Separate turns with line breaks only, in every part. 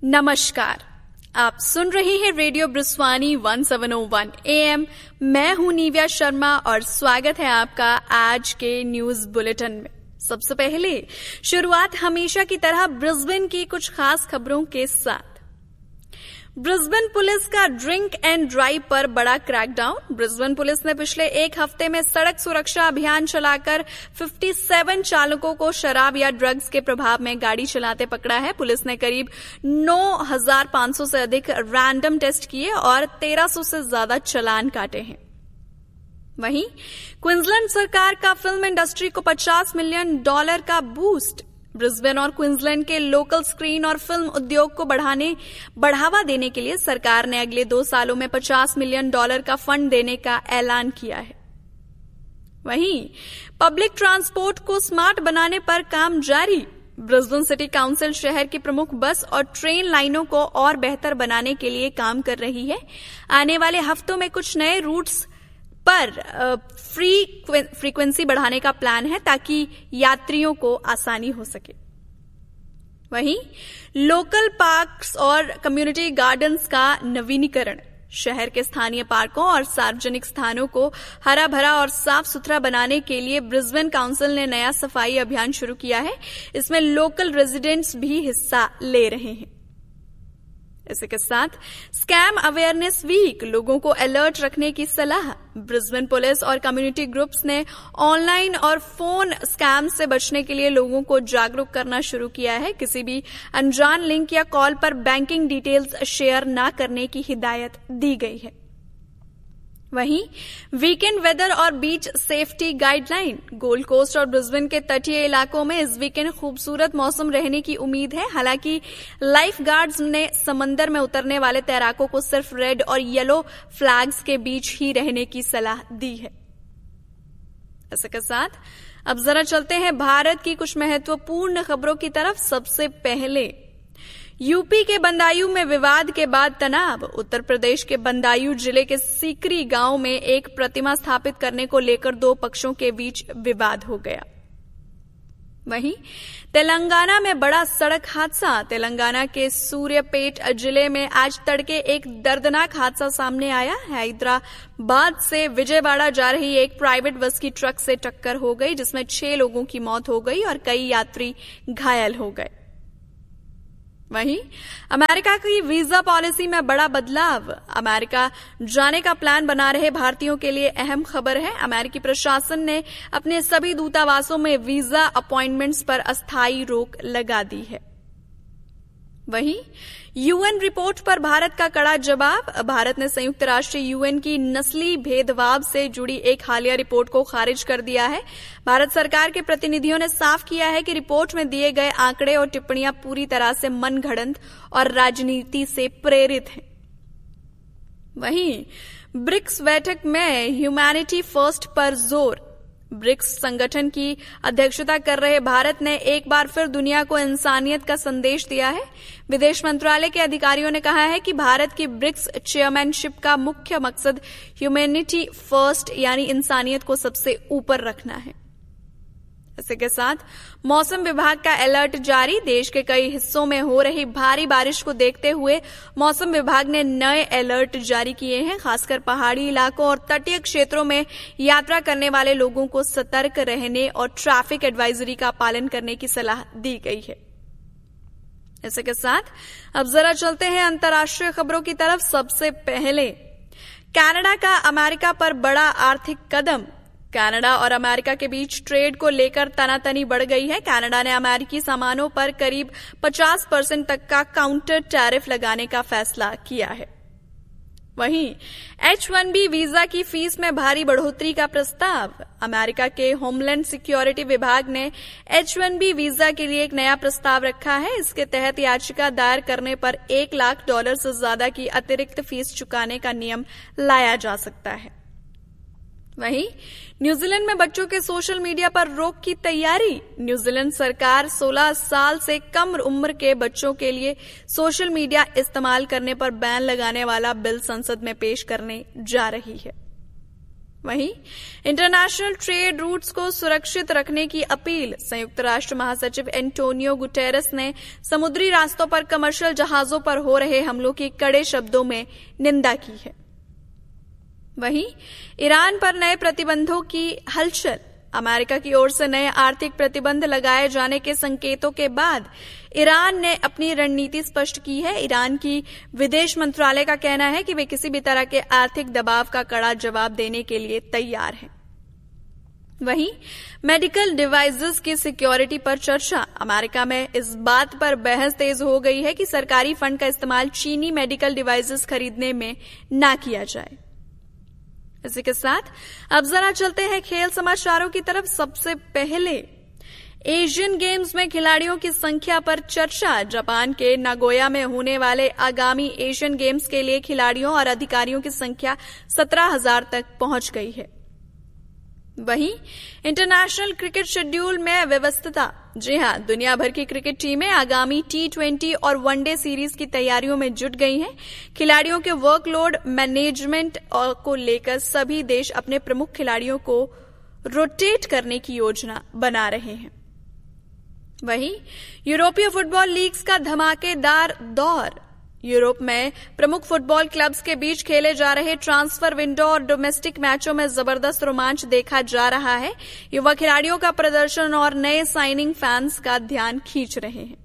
नमस्कार, आप सुन रहे हैं रेडियो ब्रिस्वानी 1701 AM। मैं हूं निव्या शर्मा और स्वागत है आपका आज के न्यूज बुलेटिन में। सबसे पहले शुरुआत हमेशा की तरह ब्रिस्बेन की कुछ खास खबरों के साथ। ब्रिस्बेन पुलिस का ड्रिंक एंड ड्राइव पर बड़ा क्रैकडाउन। ब्रिस्बेन पुलिस ने पिछले एक हफ्ते में सड़क सुरक्षा अभियान चलाकर 57 चालकों को शराब या ड्रग्स के प्रभाव में गाड़ी चलाते पकड़ा है। पुलिस ने करीब 9,500 से अधिक रैंडम टेस्ट किए और 1,300 से ज्यादा चालान काटे हैं। वहीं क्वींसलैंड सरकार का फिल्म इंडस्ट्री को $50 मिलियन का बूस्ट। ब्रिस्बेन और क्वींसलैंड के लोकल स्क्रीन और फिल्म उद्योग को बढ़ावा देने के लिए सरकार ने अगले 2 सालों में $50 मिलियन का फंड देने का ऐलान किया है। वहीं पब्लिक ट्रांसपोर्ट को स्मार्ट बनाने पर काम जारी। ब्रिस्बेन सिटी काउंसिल शहर की प्रमुख बस और ट्रेन लाइनों को और बेहतर बनाने के लिए काम कर रही है। आने वाले हफ्तों में कुछ नए रूट्स पर फ्रीक्वेंसी बढ़ाने का प्लान है ताकि यात्रियों को आसानी हो सके। वहीं लोकल पार्क्स और कम्युनिटी गार्डन्स का नवीनीकरण। शहर के स्थानीय पार्कों और सार्वजनिक स्थानों को हरा भरा और साफ सुथरा बनाने के लिए ब्रिस्बेन काउंसिल ने नया सफाई अभियान शुरू किया है। इसमें लोकल रेजिडेंट्स भी हिस्सा ले रहे हैं। इसी के साथ स्कैम अवेयरनेस वीक, लोगों को अलर्ट रखने की सलाह। ब्रिस्बेन पुलिस और कम्युनिटी ग्रुप्स ने ऑनलाइन और फोन स्कैम से बचने के लिए लोगों को जागरूक करना शुरू किया है। किसी भी अनजान लिंक या कॉल पर बैंकिंग डिटेल्स शेयर न करने की हिदायत दी गई है। वहीं वीकेंड वेदर और बीच सेफ्टी गाइडलाइन। गोल्ड कोस्ट और ब्रिस्बेन के तटीय इलाकों में इस वीकेंड खूबसूरत मौसम रहने की उम्मीद है। हालांकि लाइफ गार्ड्स ने समंदर में उतरने वाले तैराकों को सिर्फ रेड और येलो फ्लैग्स के बीच ही रहने की सलाह दी है। इसी के साथ अब जरा चलते हैं भारत की कुछ महत्वपूर्ण खबरों की तरफ। सबसे पहले यूपी के बदायूं में विवाद के बाद तनाव। उत्तर प्रदेश के बदायूं जिले के सीकरी गांव में एक प्रतिमा स्थापित करने को लेकर 2 पक्षों के बीच विवाद हो गया। वहीं तेलंगाना में बड़ा सड़क हादसा। तेलंगाना के सूर्यापेट जिले में आज तड़के एक दर्दनाक हादसा सामने आया। हैदराबाद से विजयवाड़ा जा रही एक प्राइवेट बस की ट्रक से टक्कर हो गई, जिसमें 6 लोगों की मौत हो गई और कई यात्री घायल हो गए। वहीं अमेरिका की वीजा पॉलिसी में बड़ा बदलाव। अमेरिका जाने का प्लान बना रहे भारतीयों के लिए अहम खबर है। अमेरिकी प्रशासन ने अपने सभी दूतावासों में वीजा अपॉइंटमेंट्स पर अस्थायी रोक लगा दी है। वहीं यूएन रिपोर्ट पर भारत का कड़ा जवाब। भारत ने संयुक्त राष्ट्र यूएन की नस्ली भेदभाव से जुड़ी एक हालिया रिपोर्ट को खारिज कर दिया है। भारत सरकार के प्रतिनिधियों ने साफ किया है कि रिपोर्ट में दिए गए आंकड़े और टिप्पणियां पूरी तरह से मनगढ़ंत और राजनीति से प्रेरित हैं। वहीं ब्रिक्स बैठक में ह्यूमैनिटी फर्स्ट पर जोर। ब्रिक्स संगठन की अध्यक्षता कर रहे भारत ने एक बार फिर दुनिया को इंसानियत का संदेश दिया है। विदेश मंत्रालय के अधिकारियों ने कहा है कि भारत की ब्रिक्स चेयरमैनशिप का मुख्य मकसद ह्यूमैनिटी फर्स्ट यानी इंसानियत को सबसे ऊपर रखना है। इसी के साथ मौसम विभाग का अलर्ट जारी। देश के कई हिस्सों में हो रही भारी बारिश को देखते हुए मौसम विभाग ने नए अलर्ट जारी किए हैं। खासकर पहाड़ी इलाकों और तटीय क्षेत्रों में यात्रा करने वाले लोगों को सतर्क रहने और ट्रैफिक एडवाइजरी का पालन करने की सलाह दी गई है। इसी के साथ अब जरा चलते हैं अंतर्राष्ट्रीय खबरों की तरफ। सबसे पहले कनाडा का अमेरिका पर बड़ा आर्थिक कदम। कनाडा और अमेरिका के बीच ट्रेड को लेकर तनातनी बढ़ गई है। कनाडा ने अमेरिकी सामानों पर करीब 50% तक का काउंटर टैरिफ लगाने का फैसला किया है। वहीं H-1B वीजा की फीस में भारी बढ़ोतरी का प्रस्ताव। अमेरिका के होमलैंड सिक्योरिटी विभाग ने H-1B वीजा के लिए एक नया प्रस्ताव रखा है। इसके तहत याचिका दायर करने पर $1 लाख से ज्यादा की अतिरिक्त फीस चुकाने का नियम लाया जा सकता है। वहीं न्यूजीलैंड में बच्चों के सोशल मीडिया पर रोक की तैयारी। न्यूजीलैंड सरकार 16 साल से कम उम्र के बच्चों के लिए सोशल मीडिया इस्तेमाल करने पर बैन लगाने वाला बिल संसद में पेश करने जा रही है। वहीं इंटरनेशनल ट्रेड रूट्स को सुरक्षित रखने की अपील संयुक्त राष्ट्र महासचिव एंटोनियो गुटेरेस ने समुद्री रास्तों पर कमर्शियल जहाजों पर हो रहे हमलों की कड़े शब्दों में निंदा की है। वहीं ईरान पर नए प्रतिबंधों की हलचल। अमेरिका की ओर से नए आर्थिक प्रतिबंध लगाए जाने के संकेतों के बाद ईरान ने अपनी रणनीति स्पष्ट की है। ईरान की विदेश मंत्रालय का कहना है कि वे किसी भी तरह के आर्थिक दबाव का कड़ा जवाब देने के लिए तैयार हैं। वहीं मेडिकल डिवाइसेस की सिक्योरिटी पर चर्चा। अमेरिका में इस बात पर बहस तेज हो गई है कि सरकारी फंड का इस्तेमाल चीनी मेडिकल डिवाइसेस खरीदने में न किया जाए। इसी के साथ अब जरा चलते हैं खेल समाचारों की तरफ। सबसे पहले एशियन गेम्स में खिलाड़ियों की संख्या पर चर्चा। जापान के नागोया में होने वाले आगामी एशियन गेम्स के लिए खिलाड़ियों और अधिकारियों की संख्या 17,000 तक पहुंच गई है। वहीं इंटरनेशनल क्रिकेट शेड्यूल में व्यवस्थितता। जी हां, दुनिया भर की क्रिकेट टीमें आगामी T20 और वनडे सीरीज की तैयारियों में जुट गई हैं। खिलाड़ियों के वर्कलोड मैनेजमेंट को लेकर सभी देश अपने प्रमुख खिलाड़ियों को रोटेट करने की योजना बना रहे हैं। वहीं यूरोपीय फुटबॉल लीग्स का धमाकेदार दौर। यूरोप में प्रमुख फुटबॉल क्लब्स के बीच खेले जा रहे ट्रांसफर विंडो और डोमेस्टिक मैचों में जबरदस्त रोमांच देखा जा रहा है। युवा खिलाड़ियों का प्रदर्शन और नए साइनिंग फैंस का ध्यान खींच रहे हैं।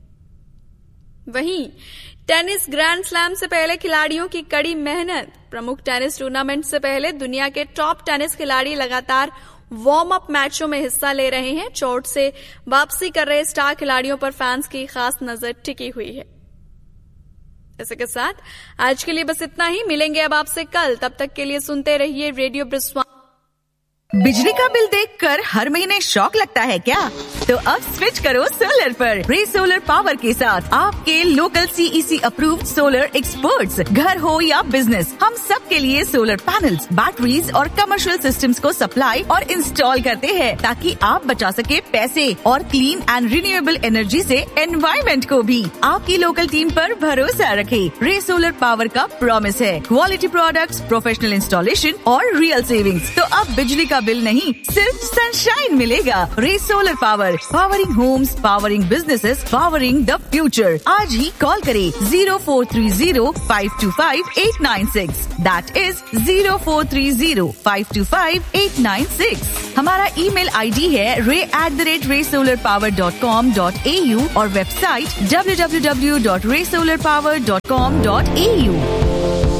वहीं टेनिस ग्रैंड स्लैम से पहले खिलाड़ियों की कड़ी मेहनत। प्रमुख टेनिस टूर्नामेंट से पहले दुनिया के टॉप टेनिस खिलाड़ी लगातार वार्म अप मैचों में हिस्सा ले रहे हैं। चोट से वापसी कर रहे स्टार खिलाड़ियों पर फैंस की खास नजर टिकी हुई है। इसी के साथ आज के लिए बस इतना ही। मिलेंगे अब आपसे कल। तब तक के लिए सुनते रहिए रेडियो ब्रिस्वा।
बिजली का बिल देखकर हर महीने शॉक लगता है क्या? तो अब स्विच करो सोलर पर। रे सोलर पावर के साथ आपके local CEC approved solar experts. घर हो या बिजनेस, हम सब के लिए सोलर पैनल्स, बैटरीज और कमर्शियल सिस्टम्स को सप्लाई और इंस्टॉल करते हैं ताकि आप बचा सके पैसे और क्लीन एंड रिन्यूएबल एनर्जी से एनवायरमेंट को भी। आपकी लोकल टीम पर भरोसा रखें। रे सोलर पावर का प्रॉमिस है क्वालिटी प्रोडक्ट्स, प्रोफेशनल इंस्टॉलेशन और रियल सेविंग्स। तो अब बिजली का बिल नहीं, सिर्फ सनशाइन मिलेगा। रे solar power, powering Holmes, powering businesses, powering the future. आज ही कॉल करें 0430-525-896। That is 0430-525-896। हमारा ईमेल ID है ray@raysolarpower.com.au और वेबसाइट www.raysolarpower.com.au।